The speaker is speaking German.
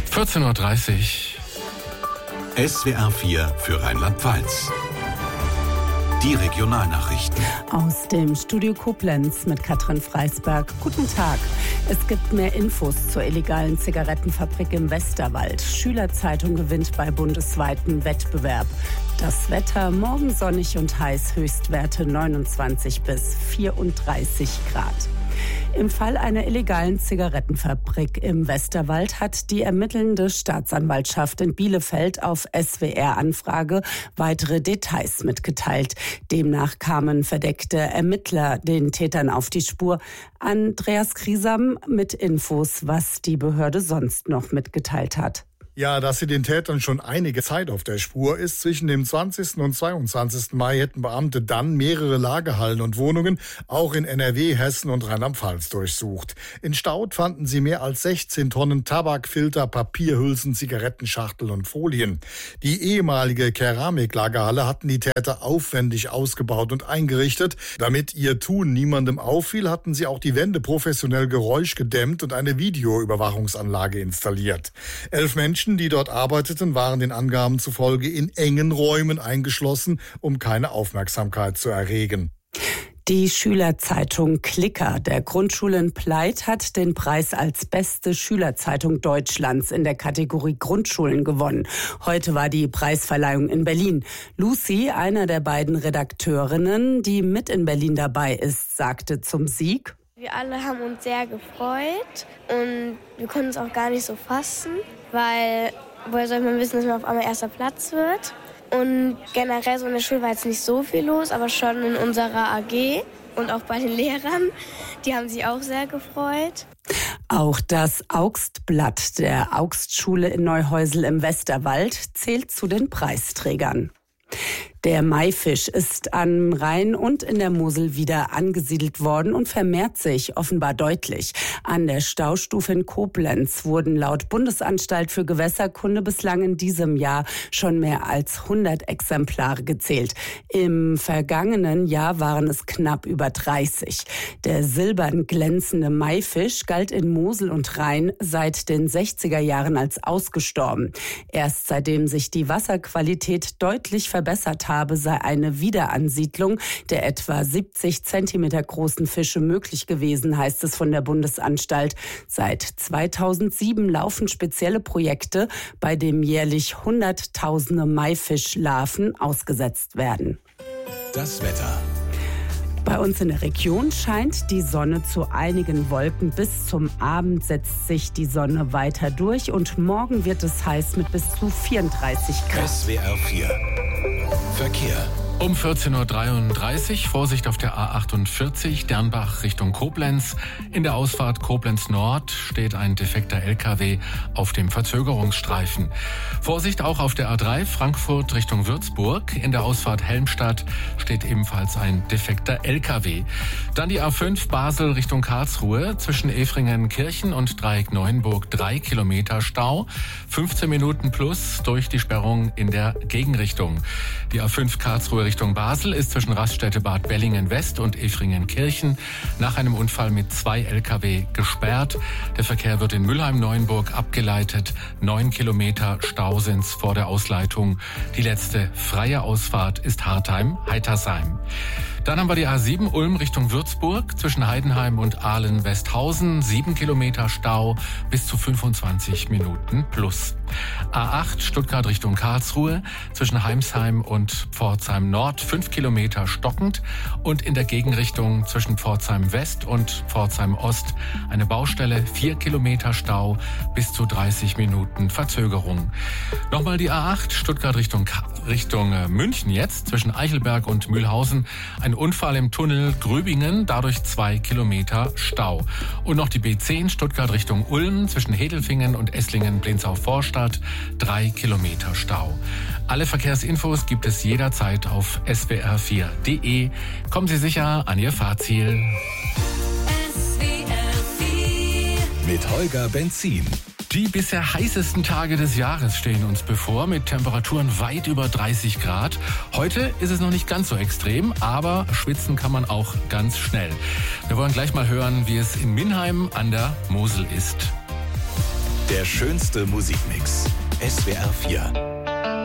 14:30 Uhr. SWR 4 für Rheinland-Pfalz. Die Regionalnachrichten. Aus dem Studio Koblenz mit Katrin Freisberg. Guten Tag. Es gibt mehr Infos zur illegalen Zigarettenfabrik im Westerwald. Schülerzeitung gewinnt bei bundesweitem Wettbewerb. Das Wetter morgen sonnig und heiß, Höchstwerte 29 bis 34 Grad. Im Fall einer illegalen Zigarettenfabrik im Westerwald hat die ermittelnde Staatsanwaltschaft in Bielefeld auf SWR-Anfrage weitere Details mitgeteilt. Demnach kamen verdeckte Ermittler den Tätern auf die Spur. Andreas Kriesam mit Infos, was die Behörde sonst noch mitgeteilt hat. Ja, dass sie den Tätern schon einige Zeit auf der Spur ist. Zwischen dem 20. und 22. Mai hätten Beamte dann mehrere Lagerhallen und Wohnungen, auch in NRW, Hessen und Rheinland-Pfalz, durchsucht. In Staudt fanden sie mehr als 16 Tonnen Tabakfilter, Papierhülsen, Zigarettenschachteln und Folien. Die ehemalige Keramiklagerhalle hatten die Täter aufwendig ausgebaut und eingerichtet. Damit ihr Tun niemandem auffiel, hatten sie auch die Wände professionell geräuschgedämmt und eine Videoüberwachungsanlage installiert. 11 Menschen, die dort arbeiteten, waren den Angaben zufolge in engen Räumen eingeschlossen, um keine Aufmerksamkeit zu erregen. Die Schülerzeitung Clicker der Grundschule in Pleit hat den Preis als beste Schülerzeitung Deutschlands in der Kategorie Grundschulen gewonnen. Heute war die Preisverleihung in Berlin. Lucy, einer der beiden Redakteurinnen, die mit in Berlin dabei ist, sagte zum Sieg: Wir alle haben uns sehr gefreut und wir konnten es auch gar nicht so fassen, weil woher soll man wissen, dass man auf einmal erster Platz wird. Und generell so in der Schule war jetzt nicht so viel los, aber schon in unserer AG und auch bei den Lehrern, die haben sich auch sehr gefreut. Auch das Augstblatt der Augstschule in Neuhäusel im Westerwald zählt zu den Preisträgern. Der Maifisch ist am Rhein und in der Mosel wieder angesiedelt worden und vermehrt sich offenbar deutlich. An der Staustufe in Koblenz wurden laut Bundesanstalt für Gewässerkunde bislang in diesem Jahr schon mehr als 100 Exemplare gezählt. Im vergangenen Jahr waren es knapp über 30. Der silbern glänzende Maifisch galt in Mosel und Rhein seit den 60er Jahren als ausgestorben. Erst seitdem sich die Wasserqualität deutlich verbessert habe, sei eine Wiederansiedlung der etwa 70 Zentimeter großen Fische möglich gewesen, heißt es von der Bundesanstalt. Seit 2007 laufen spezielle Projekte, bei denen jährlich Hunderttausende Maifischlarven ausgesetzt werden. Das Wetter. Bei uns in der Region scheint die Sonne zu einigen Wolken. Bis zum Abend setzt sich die Sonne weiter durch und morgen wird es heiß mit bis zu 34 Grad. SWR 4 Verkehr. Um 14:33 Uhr Vorsicht auf der A48 Dernbach Richtung Koblenz. In der Ausfahrt Koblenz Nord steht ein defekter LKW auf dem Verzögerungsstreifen. Vorsicht auch auf der A3 Frankfurt Richtung Würzburg. In der Ausfahrt Helmstadt steht ebenfalls ein defekter LKW. Dann die A5 Basel Richtung Karlsruhe. Zwischen Efringen-Kirchen und Dreieck Neuenburg 3 Kilometer Stau. 15 Minuten plus durch die Sperrung in der Gegenrichtung. Die A5 Karlsruhe Richtung Basel ist zwischen Raststätte Bad Bellingen West und Efringen-Kirchen nach einem Unfall mit 2 LKW gesperrt. Der Verkehr wird in Mülheim-Neuenburg abgeleitet. 9 Kilometer Stau sind's vor der Ausleitung. Die letzte freie Ausfahrt ist Hartheim-Heitersheim. Dann haben wir die A7 Ulm Richtung Würzburg zwischen Heidenheim und Ahlen-Westhausen. 7 Kilometer Stau bis zu 25 Minuten plus. A8 Stuttgart Richtung Karlsruhe zwischen Heimsheim und Pforzheim Nord 5 Kilometer stockend und in der Gegenrichtung zwischen Pforzheim West und Pforzheim Ost eine Baustelle, 4 Kilometer Stau bis zu 30 Minuten Verzögerung. Nochmal die A8 Stuttgart Richtung München jetzt zwischen Eichelberg und Mühlhausen. Ein Unfall im Tunnel Gröbingen, dadurch 2 Kilometer Stau. Und noch die B10 Stuttgart Richtung Ulm zwischen Hedelfingen und Esslingen-Blinzau-Vorstadt 3 Kilometer Stau. Alle Verkehrsinfos gibt es jederzeit auf swr4.de. Kommen Sie sicher an Ihr Fahrziel. Mit Holger Benzin. Die bisher heißesten Tage des Jahres stehen uns bevor, mit Temperaturen weit über 30 Grad. Heute ist es noch nicht ganz so extrem, aber schwitzen kann man auch ganz schnell. Wir wollen gleich mal hören, wie es in Minheim an der Mosel ist. Der schönste Musikmix. SWR 4.